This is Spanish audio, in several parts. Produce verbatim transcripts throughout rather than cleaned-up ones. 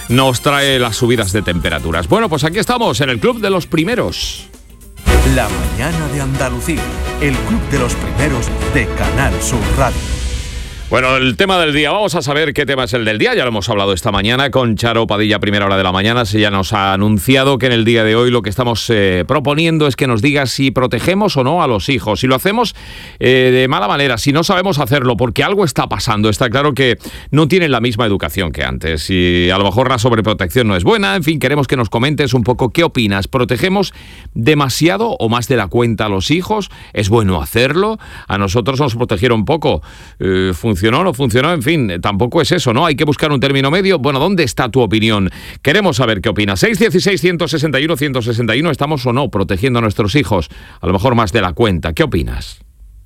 nos trae las subidas de temperaturas. Bueno, pues aquí estamos en el Club de los Primeros. La mañana de Andalucía, el Club de los Primeros de Canal Sur Radio. Bueno, el tema del día, vamos a saber qué tema es el del día. Ya lo hemos hablado esta mañana con Charo Padilla, primera hora de la mañana. Se ya nos ha anunciado que en el día de hoy lo que estamos eh, proponiendo es que nos diga si protegemos o no a los hijos. Si lo hacemos eh, de mala manera, si no sabemos hacerlo, porque algo está pasando. Está claro que no tienen la misma educación que antes y a lo mejor la sobreprotección no es buena. En fin, queremos que nos comentes un poco qué opinas. ¿Protegemos demasiado o más de la cuenta a los hijos? ¿Es bueno hacerlo? A nosotros nos protegieron poco. Eh, ¿Funcionó, no funcionó? En fin, tampoco es eso, ¿no? Hay que buscar un término medio. Bueno, ¿dónde está tu opinión? Queremos saber qué opinas. seis uno seis, uno seis uno, uno seis uno, ¿estamos o no protegiendo a nuestros hijos? A lo mejor más de la cuenta. ¿Qué opinas?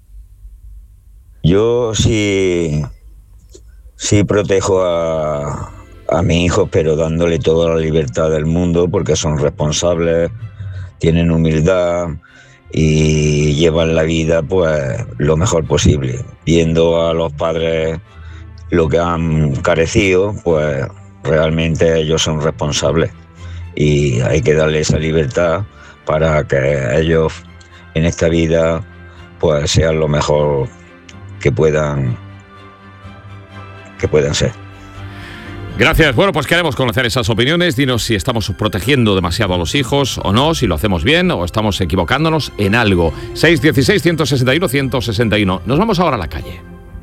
Yo sí, sí protejo a, a mis hijos, pero dándole toda la libertad del mundo, porque son responsables, tienen humildad y llevan la vida pues lo mejor posible. Viendo a los padres lo que han carecido, pues realmente ellos son responsables y hay que darle esa libertad para que ellos en esta vida pues sean lo mejor que puedan que puedan ser. Gracias. Bueno, pues queremos conocer esas opiniones. Dinos si estamos protegiendo demasiado a los hijos o no, si lo hacemos bien o estamos equivocándonos en algo. seis uno seis, uno seis uno, uno seis uno. Nos vamos ahora a la calle.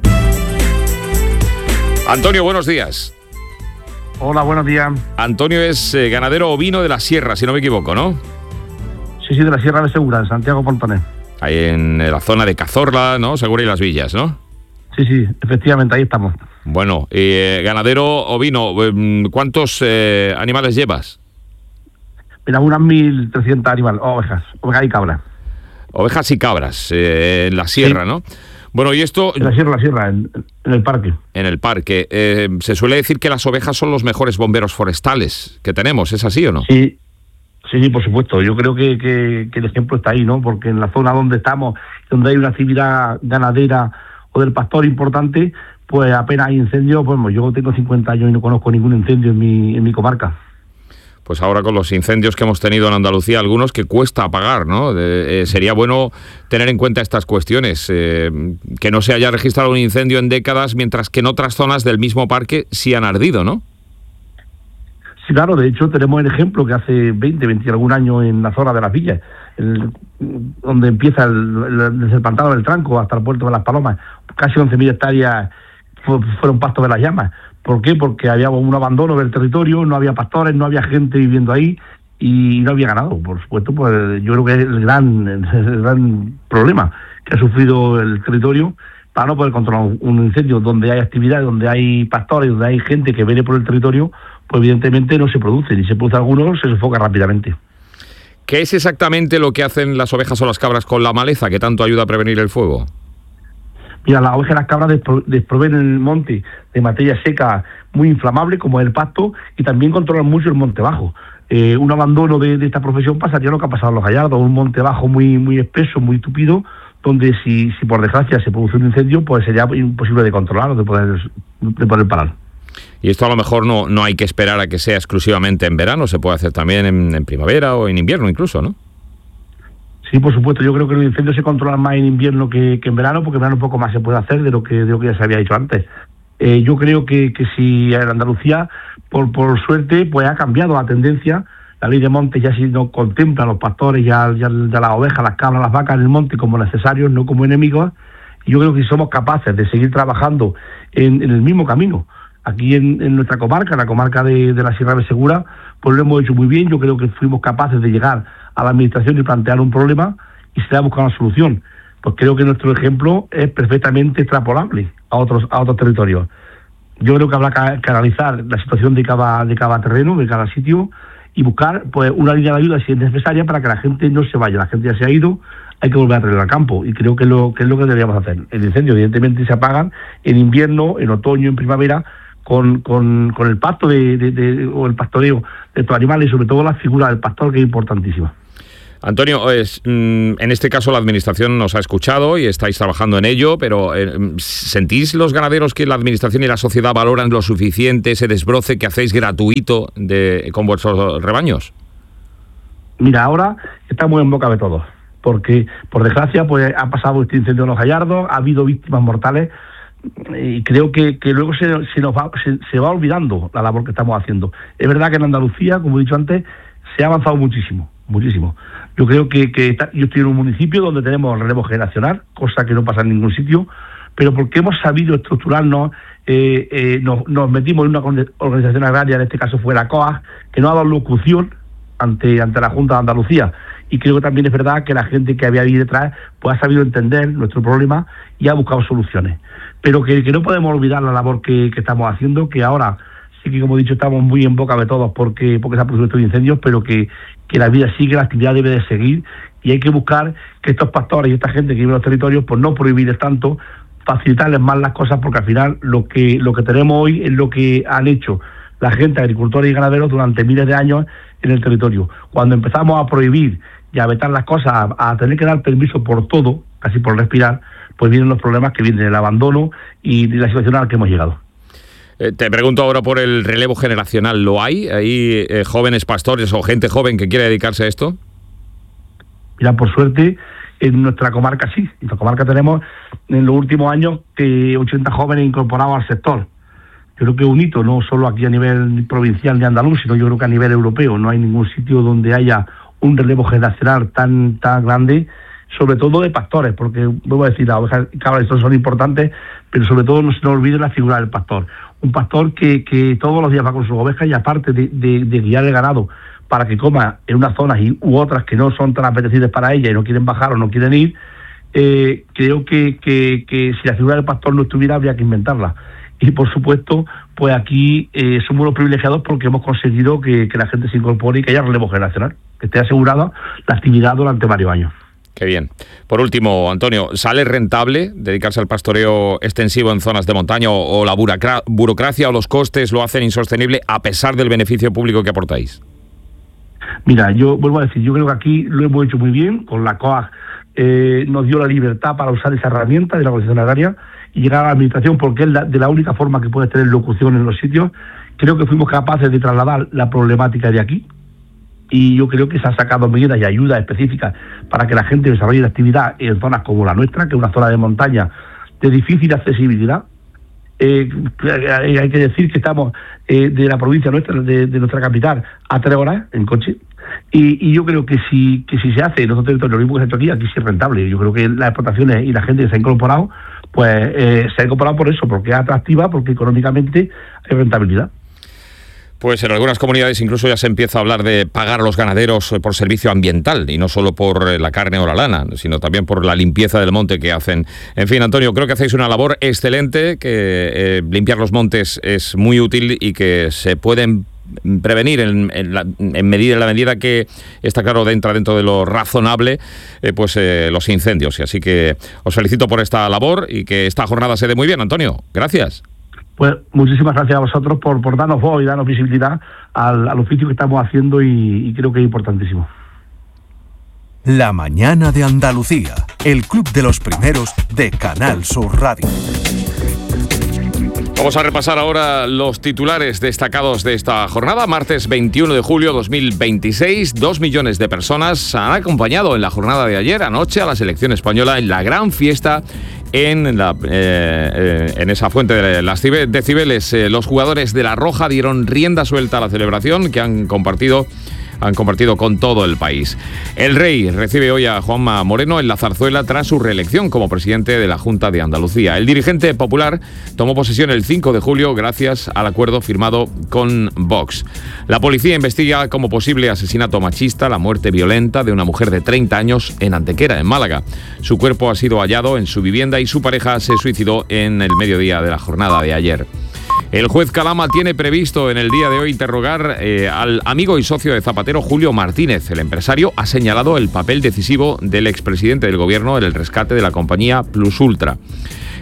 Antonio, buenos días. Hola, buenos días. Antonio es eh, ganadero ovino de la Sierra, si no me equivoco, ¿no? Sí, sí, de la Sierra de Segura, en Santiago Pontones. Ahí en la zona de Cazorla, ¿no? Segura y Las Villas, ¿no? Sí, sí, efectivamente, ahí estamos. Bueno, eh, ganadero ovino, ¿cuántos eh, animales llevas? Mira, unas mil trescientas animales, ovejas, ovejas y cabras. Ovejas y cabras, eh, en la sierra, sí. ¿No? Bueno, y esto... En la sierra, la sierra, en, en el parque. En el parque. Eh, se suele decir que las ovejas son los mejores bomberos forestales que tenemos, ¿es así o no? Sí, sí, sí, por supuesto. Yo creo que, que, que el ejemplo está ahí, ¿no? Porque en la zona donde estamos, donde hay una actividad ganadera o del pastor importante, pues apenas hay incendios. Pues yo tengo cincuenta años y no conozco ningún incendio en mi, en mi comarca. Pues ahora con los incendios que hemos tenido en Andalucía, algunos que cuesta apagar, ¿no? Eh, eh, sería bueno tener en cuenta estas cuestiones, eh, que no se haya registrado un incendio en décadas, mientras que en otras zonas del mismo parque sí han ardido, ¿no? Sí, claro, de hecho tenemos el ejemplo que hace veinte, veinte y algún año en la zona de Las Villas, el, donde empieza el, el, desde el pantano del Tranco hasta el puerto de Las Palomas, casi once mil hectáreas fueron pastos de las llamas. ¿Por qué? Porque había un abandono del territorio, no había pastores, no había gente viviendo ahí y no había ganado. Por supuesto, pues yo creo que es el gran, el gran problema que ha sufrido el territorio para no poder controlar un incendio donde hay actividad, donde hay pastores, donde hay gente que viene por el territorio, pues evidentemente no se produce, y si se produce alguno se sofoca rápidamente. ¿Qué es exactamente lo que hacen las ovejas o las cabras con la maleza que tanto ayuda a prevenir el fuego? Mira, las ovejas y las cabras desproveen el monte de materia seca muy inflamable, como el pasto, y también controlan mucho el monte bajo. Eh, un abandono de, de esta profesión pasaría lo que ha pasado en los Gallardos, un monte bajo muy muy espeso, muy tupido, donde si, si por desgracia se produce un incendio, pues sería imposible de controlar o de poder, de poder parar. Y esto a lo mejor no, no hay que esperar a que sea exclusivamente en verano, se puede hacer también en, en primavera o en invierno incluso, ¿no? Sí, por supuesto. Yo creo que los incendios se controlan más en invierno que, que en verano, porque en verano un poco más se puede hacer de lo que, de lo que ya se había dicho antes. Eh, yo creo que, que si en Andalucía, por, por suerte, pues ha cambiado la tendencia. La ley de montes ya sí no contempla a los pastores, ya, ya, ya las ovejas, las cabras, las vacas en el monte como necesarios, no como enemigos. Y yo creo que si somos capaces de seguir trabajando en, en el mismo camino, aquí en, en nuestra comarca, en la comarca de, de la Sierra de Segura, pues lo hemos hecho muy bien. Yo creo que fuimos capaces de llegar a la administración y plantear un problema y se le ha buscado una solución. Pues creo que nuestro ejemplo es perfectamente extrapolable a otros a otros territorios. Yo creo que habrá que analizar la situación de cada de cada terreno, de cada sitio, y buscar pues una línea de ayuda si es necesaria para que la gente no se vaya. La gente ya se ha ido, hay que volver a arreglar el campo, y creo que es lo que es lo que deberíamos hacer. El incendio evidentemente se apagan en invierno, en otoño, en primavera, con, con, con el pasto de, de, de, o el pastoreo de estos animales, y sobre todo la figura del pastor, que es importantísima. Antonio, es, en este caso la Administración nos ha escuchado y estáis trabajando en ello, pero ¿sentís los ganaderos que la Administración y la sociedad valoran lo suficiente ese desbroce que hacéis gratuito de, con vuestros rebaños? Mira, ahora estamos en boca de todos, porque por desgracia pues ha pasado este incendio en Los Gallardos, ha habido víctimas mortales y creo que, que luego se, se nos va, se, se va olvidando la labor que estamos haciendo. Es verdad que en Andalucía, como he dicho antes, se ha avanzado muchísimo, muchísimo. Yo creo que, que está, yo estoy en un municipio donde tenemos relevo generacional, cosa que no pasa en ningún sitio, pero porque hemos sabido estructurarnos, eh, eh, nos, nos metimos en una organización agraria, en este caso fue la COAG, que nos ha dado locución ante, ante la Junta de Andalucía, y creo que también es verdad que la gente que había ahí detrás pues ha sabido entender nuestro problema y ha buscado soluciones. Pero que, que no podemos olvidar la labor que, que estamos haciendo, que ahora sí que, como he dicho, estamos muy en boca de todos porque, porque se han producido estos incendios, pero que, que la vida sigue, la actividad debe de seguir y hay que buscar que estos pastores y esta gente que vive en los territorios, pues no prohibirles tanto, facilitarles más las cosas, porque al final lo que, lo que tenemos hoy es lo que han hecho la gente, agricultores y ganaderos, durante miles de años en el territorio. Cuando empezamos a prohibir y a vetar las cosas, a, a tener que dar permiso por todo, casi por respirar, pues vienen los problemas que vienen, el abandono y la situación a la que hemos llegado. Eh, te pregunto ahora por el relevo generacional. ¿Lo hay? ¿Hay eh, jóvenes pastores o gente joven que quiere dedicarse a esto? Mira, por suerte, en nuestra comarca sí. En nuestra comarca tenemos, en los últimos años, eh, ochenta jóvenes incorporados al sector. Yo creo que es un hito, no solo aquí a nivel provincial ni andaluz, sino yo creo que a nivel europeo. No hay ningún sitio donde haya un relevo generacional tan, tan grande, sobre todo de pastores, porque, vuelvo a decir, las ovejas y cabras son importantes, pero sobre todo no se nos olvide la figura del pastor. Un pastor que, que todos los días va con sus ovejas y aparte de, de, de guiar el ganado para que coma en unas zonas y, u otras que no son tan apetecibles para ella y no quieren bajar o no quieren ir, eh, creo que, que, que si la figura del pastor no estuviera habría que inventarla. Y por supuesto, pues aquí eh, somos los privilegiados porque hemos conseguido que, que la gente se incorpore y que haya relevo generacional, que esté asegurada la actividad durante varios años. Qué bien. Por último, Antonio, ¿sale rentable dedicarse al pastoreo extensivo en zonas de montaña o, o la burocra- burocracia o los costes lo hacen insostenible a pesar del beneficio público que aportáis? Mira, yo vuelvo a decir, yo creo que aquí lo hemos hecho muy bien, con la COAG eh, nos dio la libertad para usar esa herramienta de la organización agraria y llegar a la administración porque es la, de la única forma que puedes tener locución en los sitios. Creo que fuimos capaces de trasladar la problemática de aquí y yo creo que se han sacado medidas y ayudas específicas para que la gente desarrolle la actividad en zonas como la nuestra, que es una zona de montaña de difícil accesibilidad. Eh, hay que decir que estamos eh, de la provincia nuestra, de, de nuestra capital, a tres horas en coche. Y, y yo creo que si que si se hace en otro territorio, lo mismo que se ha hecho aquí, aquí sí es rentable. Yo creo que las explotaciones y la gente que se ha incorporado, pues eh, se ha incorporado por eso, porque es atractiva, porque económicamente hay rentabilidad. Pues en algunas comunidades incluso ya se empieza a hablar de pagar a los ganaderos por servicio ambiental y no solo por la carne o la lana, sino también por la limpieza del monte que hacen. En fin, Antonio, creo que hacéis una labor excelente, que eh, limpiar los montes es muy útil y que se pueden prevenir en, en, la, en, medida, en la medida que está claro entra dentro de lo razonable eh, pues eh, los incendios. Y así que os felicito por esta labor y que esta jornada se dé muy bien, Antonio. Gracias. Pues muchísimas gracias a vosotros por, por darnos voz y darnos visibilidad al, al oficio que estamos haciendo y, y creo que es importantísimo. La mañana de Andalucía, el club de los primeros de Canal Sur Radio. Vamos a repasar ahora los titulares destacados de esta jornada. Martes veintiuno de julio de dos mil veintiséis, dos millones de personas han acompañado en la jornada de ayer anoche a la selección española en la gran fiesta en, la, eh, eh, en esa fuente de las decibeles. Eh, los jugadores de La Roja dieron rienda suelta a la celebración que han compartido han compartido con todo el país. El Rey recibe hoy a Juanma Moreno en la Zarzuela tras su reelección como presidente de la Junta de Andalucía. El dirigente popular tomó posesión el cinco de julio gracias al acuerdo firmado con Vox. La policía investiga como posible asesinato machista la muerte violenta de una mujer de treinta años en Antequera, en Málaga. Su cuerpo ha sido hallado en su vivienda y su pareja se suicidó en el mediodía de la jornada de ayer. El juez Calama tiene previsto en el día de hoy interrogar eh, al amigo y socio de Zapatero, Julio Martínez. El empresario ha señalado el papel decisivo del expresidente del gobierno en el rescate de la compañía Plus Ultra.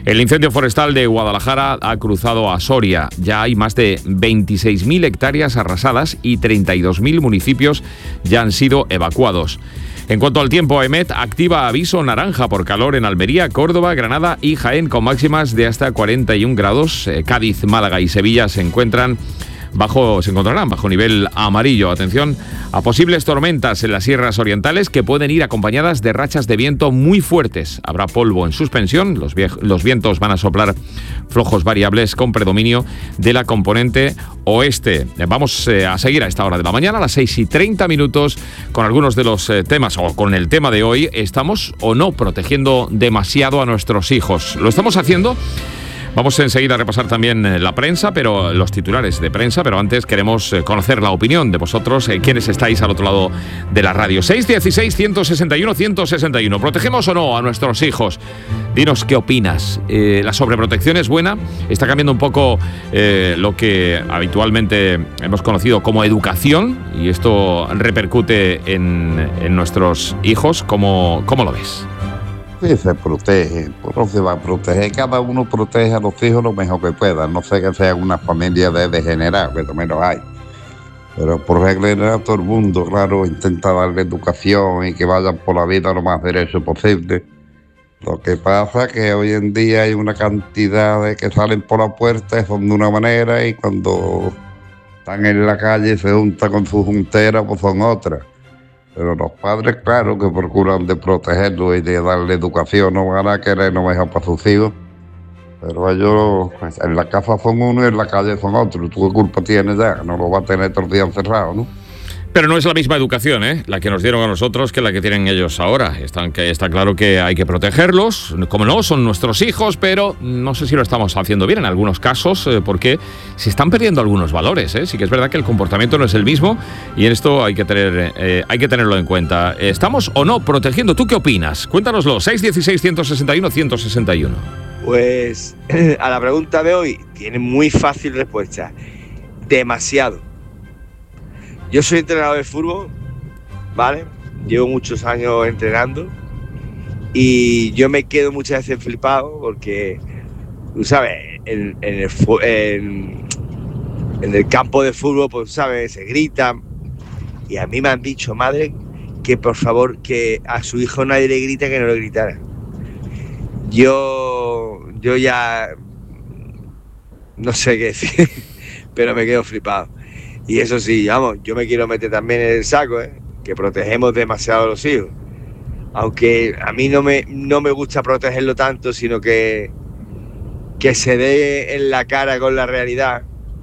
El incendio forestal de Guadalajara ha cruzado a Soria. Ya hay más de veintiséis mil hectáreas arrasadas y treinta y dos mil municipios ya han sido evacuados. En cuanto al tiempo, EMET activa aviso naranja por calor en Almería, Córdoba, Granada y Jaén con máximas de hasta cuarenta y un grados. Eh, Cádiz, Málaga y Sevilla se encuentran bajo, se encontrarán bajo nivel amarillo. Atención a posibles tormentas en las sierras orientales que pueden ir acompañadas de rachas de viento muy fuertes. Habrá polvo en suspensión, los, vie- los vientos van a soplar flojos variables con predominio de la componente oeste. Vamos eh, a seguir a esta hora de la mañana, a las seis y treinta minutos, con algunos de los eh, temas, o con el tema de hoy. ¿Estamos o no protegiendo demasiado a nuestros hijos? ¿Lo estamos haciendo? Vamos enseguida a repasar también la prensa, pero los titulares de prensa, pero antes queremos conocer la opinión de vosotros, eh, quienes estáis al otro lado de la radio. seis uno seis, uno seis uno, uno seis uno. ¿Protegemos o no a nuestros hijos? Dinos qué opinas. Eh, ¿La sobreprotección es buena? ¿Está cambiando un poco eh, lo que habitualmente hemos conocido como educación? Y esto repercute en, en nuestros hijos. ¿Cómo, cómo lo ves? Sí, se protege, pues no se va a proteger, cada uno protege a los hijos lo mejor que pueda, no sé que sea una familia de degenerados, que también los hay, pero por regla general todo el mundo, claro, intenta darle educación y que vayan por la vida lo más derecho posible. Lo que pasa es que hoy en día hay una cantidad de que salen por la puerta, son de una manera, y cuando están en la calle se juntan con su juntera, pues son otras. Pero los padres, claro, que procuran de protegerlo y de darle educación, no van a querer lo mejor para sus hijos. Pero ellos, pues, en la casa son uno y en la calle son otro. ¿Tú qué culpa tienes ya? No lo va a tener todo el día encerrado, ¿no? Pero no es la misma educación, ¿eh? La que nos dieron a nosotros que la que tienen ellos ahora. Están, que está claro que hay que protegerlos. Como no, son nuestros hijos, pero no sé si lo estamos haciendo bien en algunos casos, eh, porque se están perdiendo algunos valores, ¿eh? Sí que es verdad que el comportamiento no es el mismo y en esto hay que tener, eh, hay que tenerlo en cuenta. ¿Estamos o no protegiendo? ¿Tú qué opinas? Cuéntanoslo. seis uno seis, uno seis uno, uno seis uno. Pues a la pregunta de hoy tiene muy fácil respuesta. Demasiado. Yo soy entrenador de fútbol, ¿vale? Llevo muchos años entrenando y yo me quedo muchas veces flipado porque, tú sabes, en, en, el, en, en el campo de fútbol, pues, ¿sabes? Se gritan y a mí me han dicho, madre, que por favor, que a su hijo nadie le grita, que no le gritara. Yo, yo ya no sé qué decir, pero me quedo flipado. Y eso sí, vamos, yo me quiero meter también en el saco, ¿eh? Que protegemos demasiado a los hijos. Aunque a mí no me, no me gusta protegerlo tanto, sino que, que se dé en la cara con la realidad,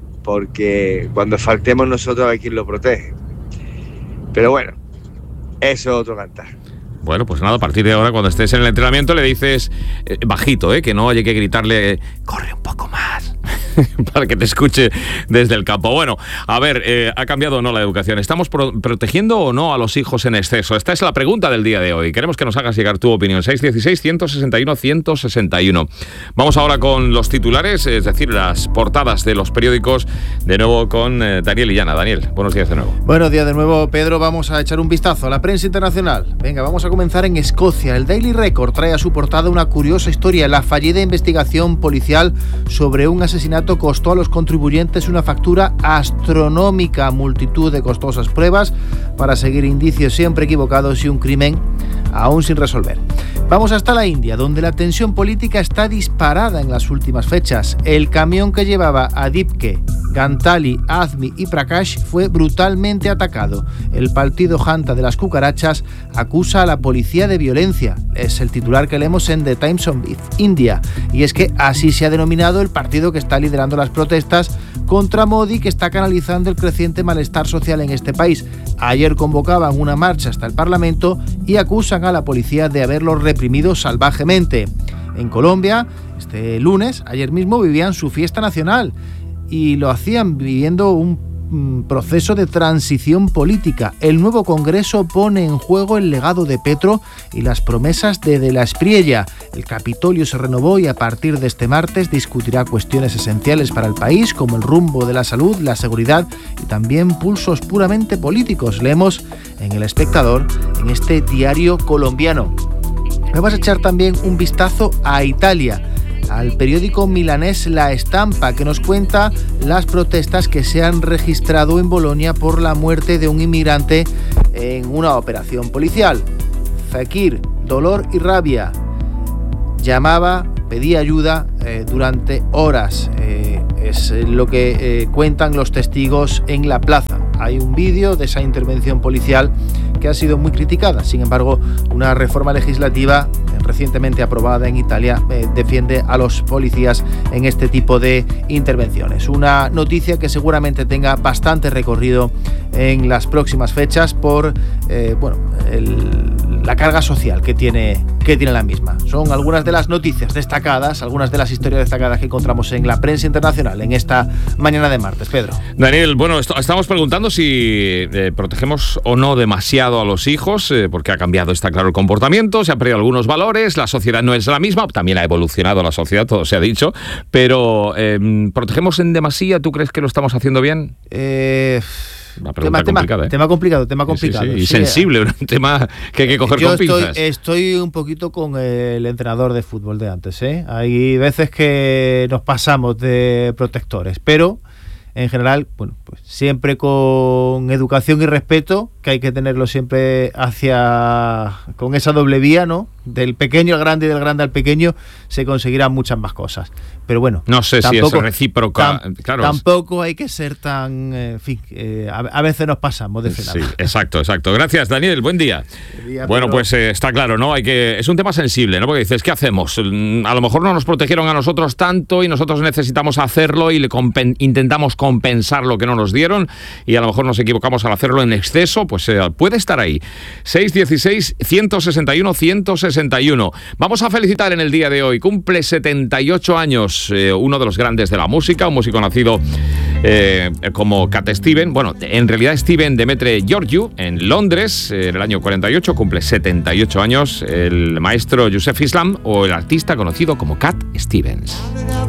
porque cuando faltemos nosotros hay quien lo protege. Pero bueno, eso es otro cantar. Bueno, pues nada, a partir de ahora, cuando estés en el entrenamiento, le dices eh, bajito, eh, que no haya que gritarle, corre un poco más, para que te escuche desde el campo. Bueno, a ver, eh, ¿ha cambiado o no la educación? ¿Estamos pro- protegiendo o no a los hijos en exceso? Esta es la pregunta del día de hoy. Queremos que nos hagas llegar tu opinión. seis uno seis, uno seis uno, uno seis uno. Vamos ahora con los titulares, es decir, las portadas de los periódicos, de nuevo con eh, Daniel Illana. Daniel, buenos días de nuevo. Buenos días de nuevo, Pedro. Vamos a echar un vistazo a la prensa internacional. Venga, vamos a comenzar en Escocia. El Daily Record trae a su portada una curiosa historia. La fallida investigación policial sobre un asesinato costó a los contribuyentes una factura astronómica, multitud de costosas pruebas para seguir indicios siempre equivocados y un crimen aún sin resolver. Vamos hasta la India, donde la tensión política está disparada en las últimas fechas. El camión que llevaba a Dipke, Gantali, Azmi y Prakash fue brutalmente atacado. El partido Janta de las cucarachas acusa a la policía de violencia. Es el titular que leemos en The Times of India. Y es que así se ha denominado el partido que está liderando las protestas contra Modi, que está canalizando el creciente malestar social en este país. Ayer convocaban una marcha hasta el Parlamento y acusan a la policía de haberlo reprimido salvajemente. En Colombia, este lunes, ayer mismo, vivían su fiesta nacional y lo hacían viviendo un proceso de transición política. El nuevo Congreso pone en juego el legado de Petro y las promesas de De la Espriella. El Capitolio se renovó y a partir de este martes discutirá cuestiones esenciales para el país, como el rumbo de la salud, la seguridad y también pulsos puramente políticos. Leemos en El Espectador, en este diario colombiano. Vamos a echar también un vistazo a Italia. al periódico milanés La Estampa, que nos cuenta las protestas que se han registrado en Bolonia por la muerte de un inmigrante en una operación policial. Fekir, dolor y rabia. Llamaba, pedía ayuda eh, durante horas. Eh, es lo que eh, cuentan los testigos en la plaza. Hay un vídeo de esa intervención policial que ha sido muy criticada. Sin embargo, una reforma legislativa recientemente aprobada en Italia eh, defiende a los policías en este tipo de intervenciones. Una noticia que seguramente tenga bastante recorrido en las próximas fechas por eh, bueno, el, la carga social que tiene, que tiene la misma. Son algunas de las noticias destacadas, algunas de las historias destacadas que encontramos en la prensa internacional en esta mañana de martes. Pedro. Daniel, bueno, esto, estamos preguntando si eh, protegemos o no demasiado a los hijos, eh, porque ha cambiado, está claro, el comportamiento, se han perdido algunos valores, la sociedad no es la misma, también ha evolucionado la sociedad, todo se ha dicho, pero eh, ¿protegemos en demasía? ¿Tú crees que lo estamos haciendo bien? Eh... Una pregunta tema, complicada, tema, ¿eh? tema complicado, tema complicado. Sí, sí, sí. Y sí, sensible, un tema que hay que coger yo con estoy, pinzas. Estoy un poquito con el entrenador de fútbol de antes, ¿eh? Hay veces que nos pasamos de protectores, pero en general, bueno, pues siempre con educación y respeto, que hay que tenerlo siempre hacia, con esa doble vía, ¿no? Del pequeño al grande y del grande al pequeño se conseguirán muchas más cosas. Pero bueno, no sé tampoco, si es recíproca. Tam, claro. Tampoco hay que ser tan, en fin, eh, a, a veces nos pasamos de frenada. Sí, exacto, exacto. Gracias, Daniel. Buen día. día bueno, pero... pues eh, está claro, ¿no? Hay que, es un tema sensible, ¿no? Porque dices, ¿qué hacemos? A lo mejor no nos protegieron a nosotros tanto y nosotros necesitamos hacerlo y le compen- intentamos compensar lo que no nos dieron y a lo mejor nos equivocamos al hacerlo en exceso, pues eh, puede estar ahí. seis dieciséis, ciento sesenta y uno, ciento sesenta y uno. Vamos a felicitar en el día de hoy. Cumple setenta y ocho años eh, uno de los grandes de la música, un músico nacido eh, como Cat Stevens. Bueno, en realidad Steven Demetre Georgiou en Londres eh, en el año cuarenta y ocho, cumple setenta y ocho años el maestro Yusef Islam o el artista conocido como Cat Stevens.